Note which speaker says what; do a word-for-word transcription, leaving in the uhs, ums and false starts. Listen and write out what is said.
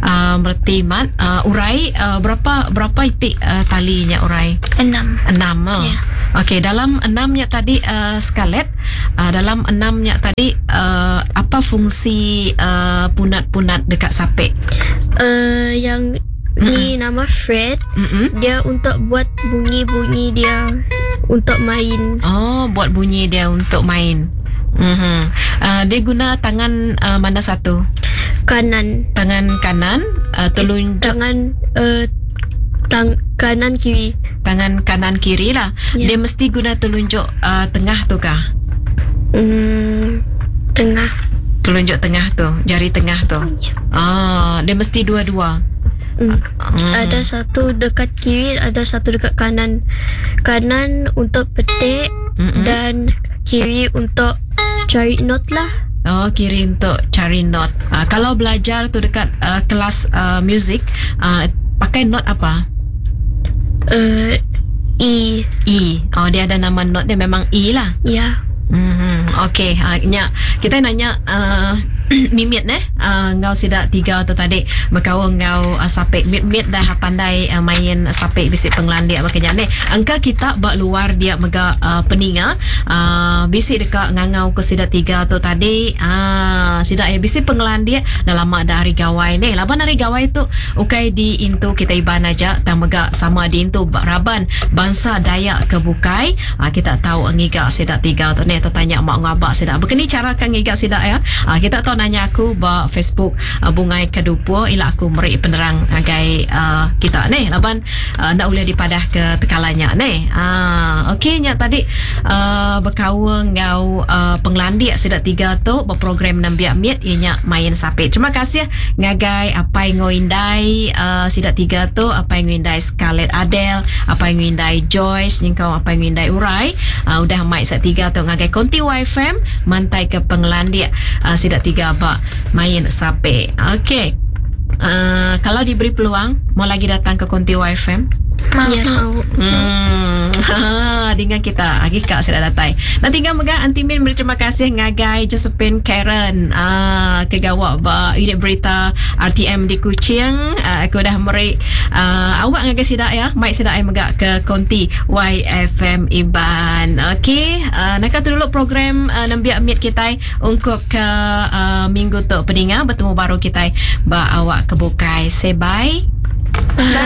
Speaker 1: uh, Merti mat uh, urai uh, berapa berapa itik uh, talinya urai?
Speaker 2: Enam.
Speaker 1: Enam. Oh.
Speaker 2: Ya.
Speaker 1: Okey, dalam enamnya tadi uh, Scarlett, uh, dalam enamnya tadi uh, apa fungsi uh, punat-punat dekat sapek?
Speaker 2: Uh, yang ni nama Fred.
Speaker 1: Mm-mm.
Speaker 2: Dia untuk buat bunyi-bunyi dia untuk main.
Speaker 1: Oh, buat bunyi dia untuk main. Mm-hmm. Uh, dia guna tangan uh, mana satu?
Speaker 2: Kanan.
Speaker 1: Tangan kanan, uh, telunjuk
Speaker 2: Tangan uh, tang kanan kiri.
Speaker 1: tangan kanan kiri lah.
Speaker 2: Ya.
Speaker 1: Dia mesti guna telunjuk uh, tengah tu kah?
Speaker 2: Hmm, tengah.
Speaker 1: Telunjuk tengah tu, jari tengah tu.
Speaker 2: Ya.
Speaker 1: Ah, dia mesti dua-dua.
Speaker 2: Hmm.
Speaker 1: Hmm.
Speaker 2: Ada satu dekat kiri, ada satu dekat kanan. Kanan untuk petik.
Speaker 1: Mm-mm.
Speaker 2: Dan kiri untuk cari not lah.
Speaker 1: Oh, kiri untuk cari not. Uh, kalau belajar tu dekat uh, kelas uh, muzik, uh, pakai not apa?
Speaker 2: Uh, E.
Speaker 1: E. Oh, dia ada nama not dia memang E lah.
Speaker 2: Ya.
Speaker 1: Mm-hmm. Okey, uh, nya kita nanya uh, Mimit eh uh, ngau sida tiga tu tadi berkawan ngau uh, sapek mit-mit dah pandai uh, main sapek bisik penglandia makanya ni angka kita bak luar dia mega uh, peninga uh, bisik dekat ngangau ke sida tiga tu tadi ah uh, sida ya bisik penglandia dah lama dah hari gawai ni laban hari gawai tu ukai di intu kita iban aja tak mega sama di intu raban bangsa Dayak ke bukai uh, kita tahu ngiga sida tiga tu ni tanya mak ngabak sida begini cara kan ngiga sida ya uh, kita tahu nanya aku ba Facebook uh, bungai kedupua ila aku meri penerang agai uh, kita ni laban uh, ndak boleh dipadah ke tekalanya ni ah okey nya tadi uh, berkawa ngau uh, penglandia sida tiga tu berprogram nambiak mit ianya main sapek. Terima kasih ngagai apa yang ngoindai uh, sida tiga tu apa yang ngoindai Scarlett Adele apa yang ngoindai Joyce nyengkau apa yang ngoindai Urai uh, udah mai sida tiga tu ngagai konti Y F M mantai ke penglandia uh, sida tiga ba main sape. Okey. Uh, kalau diberi peluang mau lagi datang ke konti Y F M?
Speaker 2: Mau. Ya, mau.
Speaker 1: Hmm. Ha, dengan kita lagi kak sudah datang. Nanti ngam megah Antimin beri terima kasih ngagai Josephine Karen ah kegawak ba unit berita R T M di Kuching. Uh, aku dah meri uh, awak ngagai sidak ya. Mai sidak ai megah ke konti Y F M Iban. Okey, uh, nak kata dulu program uh, nambiak mit kita ungkup ke uh, minggu tu peninga bertemu baru kita ba awak kebukai. Say bye.
Speaker 2: Bye.